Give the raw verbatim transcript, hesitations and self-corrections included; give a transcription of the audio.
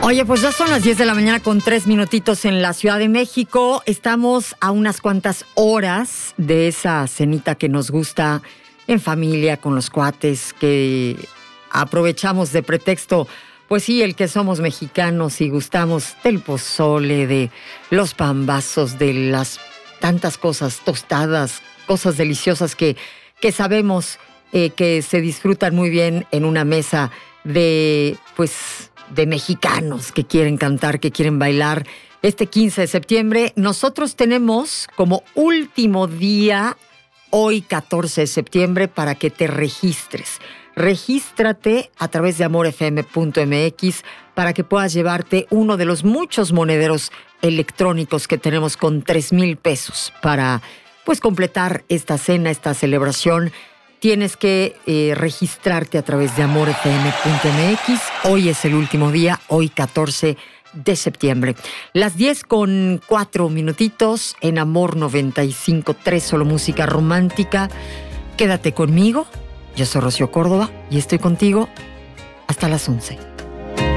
Oye, pues ya son las diez de la mañana con tres minutitos en la Ciudad de México. Estamos a unas cuantas horas de esa cenita que nos gusta en familia, con los cuates, que aprovechamos de pretexto, pues sí, el que somos mexicanos y gustamos del pozole, de los pambazos, de las tantas cosas, tostadas, cosas deliciosas que, que sabemos eh, que se disfrutan muy bien en una mesa de, pues, de mexicanos que quieren cantar, que quieren bailar. Este quince de septiembre nosotros tenemos como último día, hoy catorce de septiembre, para que te registres. Regístrate a través de amor f m punto m x para que puedas llevarte uno de los muchos monederos electrónicos que tenemos con tres mil pesos para, pues, completar esta cena, esta celebración. Tienes que eh, registrarte a través de amor f m punto m x. Hoy es el último día, hoy catorce de septiembre. Las diez con cuatro minutitos en Amor noventa y cinco punto tres, solo música romántica. Quédate conmigo. Yo soy Rocío Córdoba y estoy contigo hasta las once.